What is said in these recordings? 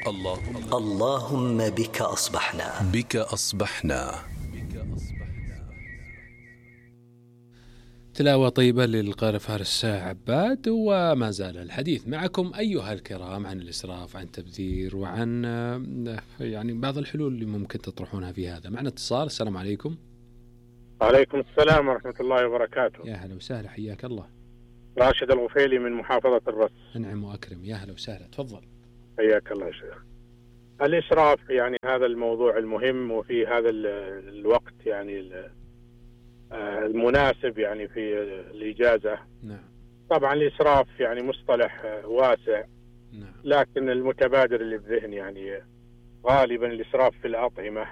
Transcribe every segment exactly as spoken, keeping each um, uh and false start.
اللهم اللهم بك أصبحنا بك أصبحنا. تلاوة طيبة للقارئ فارس عباد. وما زال الحديث معكم أيها الكرام عن الإسراف، عن تبذير، وعن يعني بعض الحلول اللي ممكن تطرحونها في هذا. معنا اتصال. السلام عليكم. وعليكم السلام ورحمة الله وبركاته. يا هلا وسهلا، حياك الله. راشد الغفيلي من محافظة الرس. أنعم وأكرم، يا هلا وسهلا، تفضل. حياك الله يا شيخ. الإسراف يعني هذا الموضوع المهم، وفي هذا الوقت يعني المناسب يعني في الإجازة. نعم. طبعا الإسراف يعني مصطلح واسع. نعم. لكن المتبادر اللي بذهن يعني غالبا الإسراف في الأطعمة،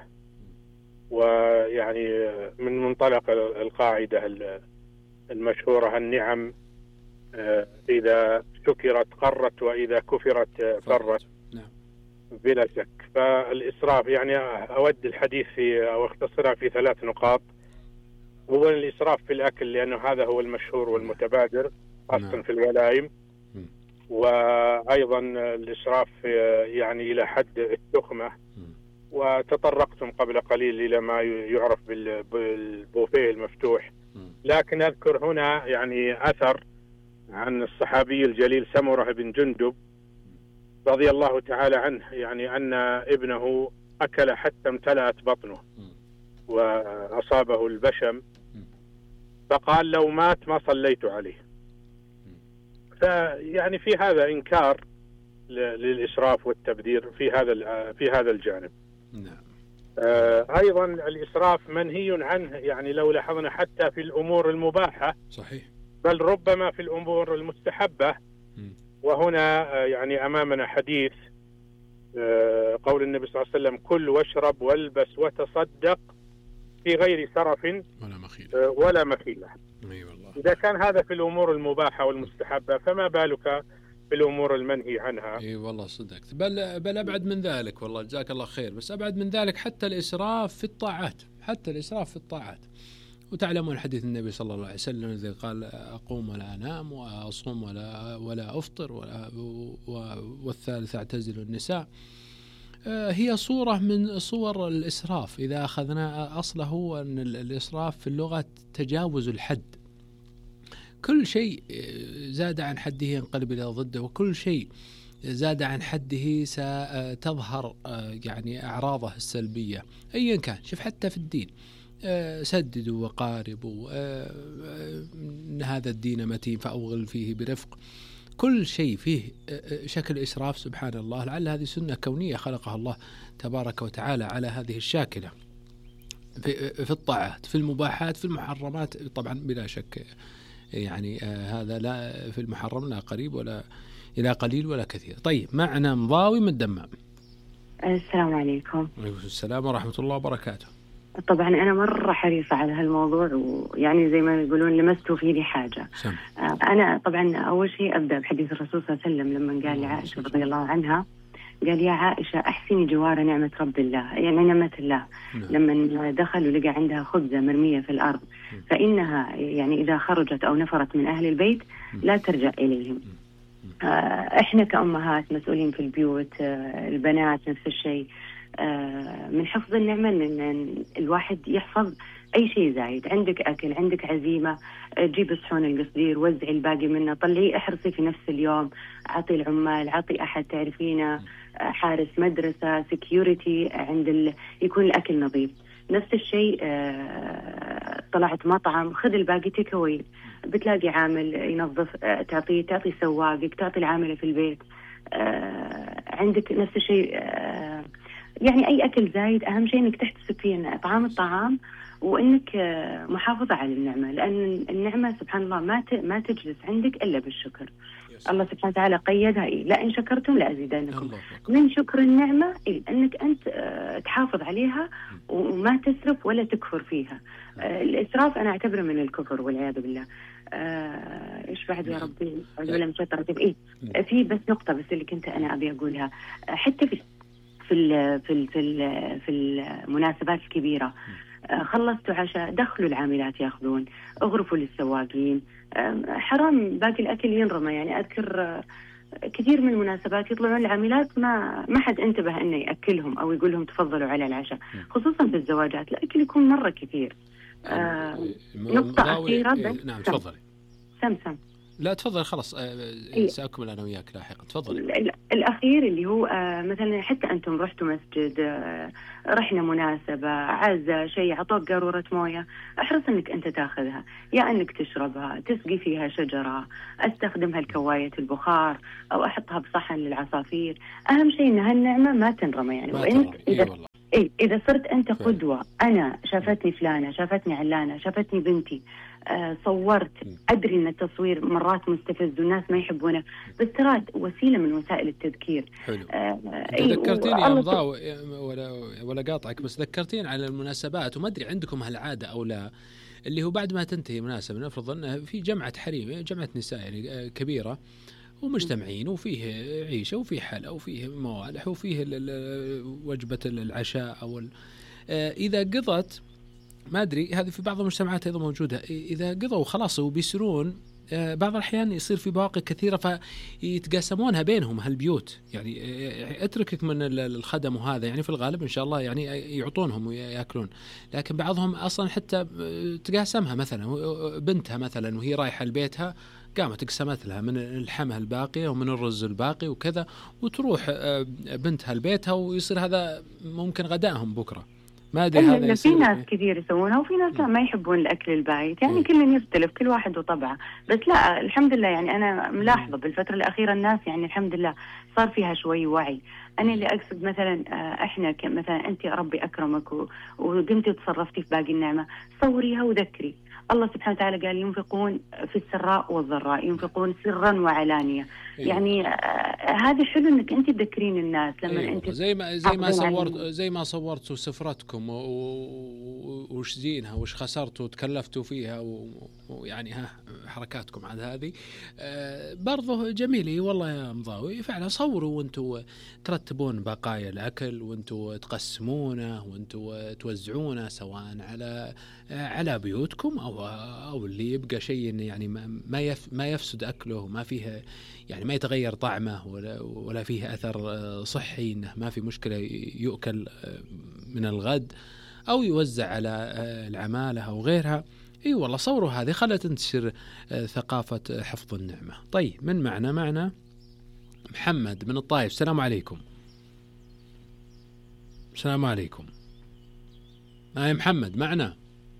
ويعني من منطلق القاعدة المشهورة النعم إذا شكرت قرت وإذا كفرت فرت. نعم. بلا شك. فالإسراف يعني أود الحديث في أو اختصرها في ثلاث نقاط. أولا الإسراف في الأكل، لأنه هذا هو المشهور والمتبادر خاصة نعم. في الولائم. وأيضا الإسراف يعني إلى حد التخمة، وتطرقتم قبل قليل إلى ما يعرف بالبوفيه المفتوح. لكن أذكر هنا يعني أثر عن الصحابي الجليل سمرة بن جندب رضي الله تعالى عنه، يعني أن ابنه أكل حتى امتلأت بطنه وأصابه البشم، فقال لو مات ما صليت عليه. فيعني في هذا إنكار للإسراف والتبذير في هذا في هذا الجانب. نعم. آه أيضا الإسراف منهي عنه، يعني لو لاحظنا حتى في الأمور المباحة. صحيح. بل ربما في الأمور المستحبة. م. وهنا آه يعني أمامنا حديث آه قول النبي صلى الله عليه وسلم: كل واشرب والبس وتصدق في غير سرف ولا مخيلة. آه ولا مخيلة. أي والله. إذا كان هذا في الأمور المباحة والمستحبة، فما بالك في الأمور المنهي عنها؟ اي والله صدقت. بل بل ابعد من ذلك، والله جزاك الله خير. بس ابعد من ذلك حتى الاسراف في الطاعات، حتى الاسراف في الطاعات. وتعلمون حديث النبي صلى الله عليه وسلم الذي قال: اقوم ولا انام، واصوم ولا ولا افطر، ولا والثالث اعتزل النساء. هي صورة من صور الاسراف إذا أخذنا أصله، أن الاسراف في اللغة تجاوز الحد. كل شيء زاد عن حده ينقلب إلى ضده، وكل شيء زاد عن حده ستظهر يعني أعراضه السلبية أيا كان. شوف حتى في الدين: سددوا وقاربوا، إن هذا الدين متين فأوغل فيه برفق. كل شيء فيه شكل إسراف سبحان الله. لعل هذه سنة كونية خلقها الله تبارك وتعالى على هذه الشاكلة في الطاعات، في المباحات، في المحرمات طبعا بلا شك. يعني آه هذا لا في المحرم لا قريب ولا إلى قليل ولا كثير. طيب معنا مضاوي من الدمام. السلام عليكم. وعليكم السلام ورحمة الله وبركاته. طبعا أنا مرة حريصة على هالموضوع، ويعني زي ما يقولون لمستوا فيه حاجة. سم. آه أنا طبعا أول شيء أبدأ بحديث الرسول صلى الله عليه وسلم لما قال لعائشة رضي الله عنها، قال: يا عائشة أحسني جوار نعمة رب الله، يعني نعمة الله. نعم. لما دخل ولقى عندها خبزة مرمية في الأرض، فإنها يعني إذا خرجت أو نفرت من أهل البيت لا ترجع إليهم. آه إحنا كأمهات مسؤولين في البيوت، آه البنات نفس الشيء. آه من حفظ النعمة أن الواحد يحفظ أي شيء زايد. عندك أكل، عندك عزيمة، جيب صحون القصدير، وزعي الباقي منه، طلعي احرصي في نفس اليوم، عطي العمال، عطي أحد تعرفينه، حارس مدرسة، سكيورتي عند ال... يكون الأكل نظيف. نفس الشيء آه... طلعت مطعم، خذ الباقي تيكوي، بتلاقي عامل ينظف، آه... تعطي تعطي سواقك، تعطي العاملة في البيت. آه... عندك نفس الشيء. آه... يعني أي أكل زايد أهم شيء إنك تحتسب فيه طعام الطعام، وإنك محافظة على النعمة، لأن النعمة سبحان الله ما ما تجلس عندك إلا بالشكر. الله سبحانه وتعالى قيدها إيه؟ لئن شكرتم لأزيدنكم. من شكر النعمة إيه؟ أنك أنت تحافظ عليها وما تسرف ولا تكفر فيها. الإسراف أنا أعتبره من الكفر والعياذ بالله. إيش بعد يا ربي؟ ولا مشطرة إيه؟ في بس نقطة بس اللي كنت أنا أبي أقولها، حتى في في في في في المناسبات الكبيرة، خلصتوا عشاء دخلوا العاملات ياخذون، اغرفوا للسواقين، حرام باقي الأكل ينرمى. يعني أذكر كثير من المناسبات يطلعون العاملات ما ما حد انتبه انه ياكلهم او يقول لهم تفضلوا على العشاء، خصوصا في الزواجات الاكل يكون مره كثير. آه نقطه اخيره بس. نعم تفضلي. سم سم لا تفضل خلاص. سأكمل أنا وياك لاحقا. تفضل. الأخير اللي هو مثلا حتى أنتم رحتوا مسجد، رحنا مناسبة عزة شيء، عطوك قارورة موية، احرص أنك أنت تاخذها، يا أنك تشربها، تسقي فيها شجرة، استخدمها لكواية البخار أو أحطها بصحن للعصافير. أهم شيء أن هالنعمة ما تنرمى يعني. وإنك إذا إيه إذا صرت أنت قدوة، أنا شافتني فلانة، شافتني علانة، شافتني بنتي، آه صورت، أدري أن التصوير مرات مستفز والناس ما يحبونه، بس ترى وسيلة من وسائل التذكير. حلو. آه ذكرتيني يا أمضاء ولا ولا قاطعك، بس ذكرتين على المناسبات، وما أدري عندكم هالعادة أو لا، اللي هو بعد ما تنتهي مناسبة نفرض أنها في جمعة حريم، جمعة نساء يعني كبيرة ومجتمعين وفيه عيشة وفيه حلا وفيه موالح وفيه وجبة العشاء أو إذا قضت، ما أدري هذه في بعض المجتمعات أيضا موجودة، إذا قضوا خلاص وبيسرون بعض الأحيان يصير في بواقي كثيرة فيتقاسمونها بينهم هالبيوت، يعني اتركك من الخدم وهذا، يعني في الغالب إن شاء الله يعني يعطونهم ويأكلون، لكن بعضهم أصلا حتى تقاسمها، مثلا بنتها مثلا وهي رايحة لبيتها قامت قسمت لها من الحمى الباقية ومن الرز الباقي وكذا، وتروح بنتها لبيتها ويصير هذا ممكن غدائهم بكرة. ما أدري هذا في ناس كثير يسوونها وفي ناس لا ما يحبون الأكل البايت، يعني كل يختلف، كل واحد وطبعه. بس لا الحمد لله يعني أنا ملاحظة بالفترة الأخيرة الناس يعني الحمد لله صار فيها شوي وعي. أنا اللي أقصد مثلا إحنا مثلا أنت ربي أكرمك وقمتي وتصرفتي في باقي النعمة، صوريها وذكري الله سبحانه وتعالى قال ينفقون في السراء والضراء، ينفقون سرا وعلانية. أيوة. يعني آه هذه حلو انك انت تذكرين الناس لما أيوة. انت زي ما زي ما صورت زي ما صورتوا سفرتكم وش زينها وش خسرتوا وتكلفتوا فيها ويعني ها حركاتكم عن هذه آه برضه جميلة والله يا مضاوي. فعلا صوروا وانتوا ترتبون بقايا الأكل وانتوا تقسمونه وانتوا توزعونه سواء على على بيوتكم أو أو اللي يبقى شيء يعني ما يف ما يفسد أكله، ما فيه يعني ما يتغير طعمه ولا ولا فيه أثر صحي، إنه ما في مشكلة يؤكل من الغد أو يوزع على العمالة أو غيرها. إي والله صوروا هذه، خلت تنتشر ثقافة حفظ النعمة. طيب من معنا معنا محمد من الطائف. السلام عليكم. السلام عليكم. آه محمد معنا،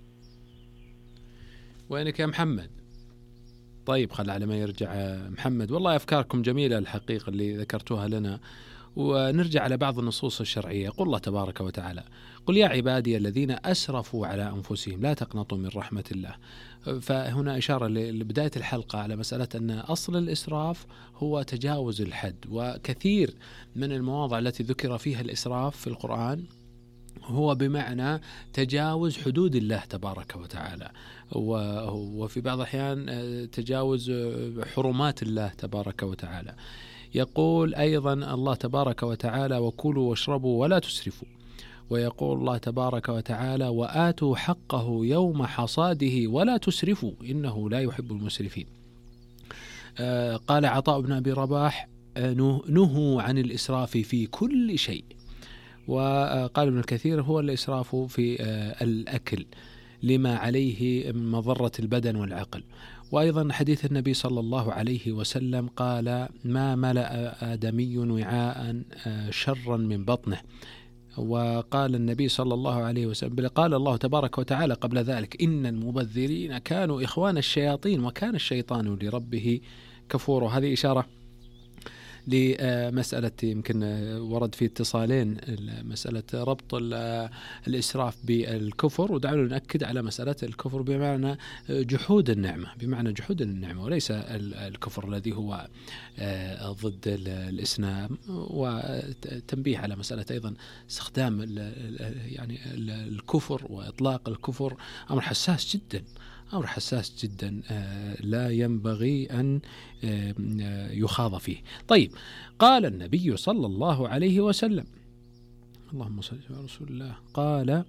وينك يا محمد؟ طيب خل على ما يرجع محمد. والله أفكاركم جميلة الحقيقة اللي ذكرتوها لنا. ونرجع على بعض النصوص الشرعية. قل الله تبارك وتعالى قل يا عبادي الذين أسرفوا على أنفسهم لا تقنطوا من رحمة الله. فهنا إشارة لبداية الحلقة على مسألة أن أصل الإسراف هو تجاوز الحد، وكثير من المواضع التي ذكر فيها الإسراف في القرآن هو بمعنى تجاوز حدود الله تبارك وتعالى، وفي بعض الأحيان تجاوز حرمات الله تبارك وتعالى. يقول أيضا الله تبارك وتعالى وكلوا واشربوا ولا تسرفوا. ويقول الله تبارك وتعالى وآتوا حقه يوم حصاده ولا تسرفوا إنه لا يحب المسرفين. آه قال عطاء بن أبي رباح نهوا عن الإسراف في كل شيء. وقال ابن الكثير هو الإسراف في آه الأكل لما عليه من مضرة البدن والعقل. وأيضا حديث النبي صلى الله عليه وسلم قال ما ملأ آدمي وعاء شرا من بطنه. وقال النبي صلى الله عليه وسلم قال الله تبارك وتعالى قبل ذلك إن المبذرين كانوا إخوان الشياطين وكان الشيطان لربه كفورا. هذه إشارة لمسألة يمكن ورد في اتصالين مسألة ربط الإسراف بالكفر، ودعونا نأكد على مسألة الكفر بمعنى جحود النعمة، بمعنى جحود النعمة وليس الكفر الذي هو ضد الإسلام. وتنبيه على مسألة أيضا استخدام يعني الكفر وإطلاق الكفر أمر حساس جدا، أمر حساس جدا لا ينبغي أن يخاض فيه. طيب قال النبي صلى الله عليه وسلم اللهم صل على رسول الله قال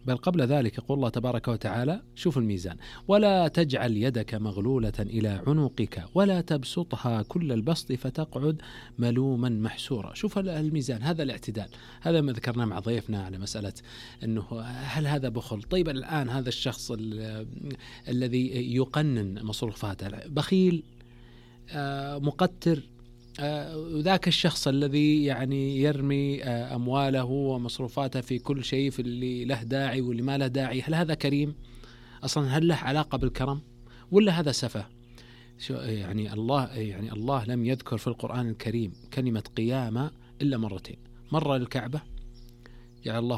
بل قبل ذلك يقول الله تبارك وتعالى، شوف الميزان: ولا تجعل يدك مغلولة إلى عنقك ولا تبسطها كل البسط فتقعد ملوما محسورا. شوف الميزان، هذا الاعتدال. هذا ما ذكرنا مع ضيفنا على مسألة أنه هل هذا بخل؟ طيب الآن هذا الشخص الذي يقنن مصروفاته بخيل مقتر، وذاك الشخص الذي يعني يرمي أمواله ومصروفاته في كل شيء، في اللي له داعي واللي ما له داعي، هل هذا كريم أصلا؟ هل له علاقة بالكرم ولا هذا سفه؟ يعني الله يعني الله لم يذكر في القرآن الكريم كلمة قيامة إلا مرتين، مرة للكعبة جعل الله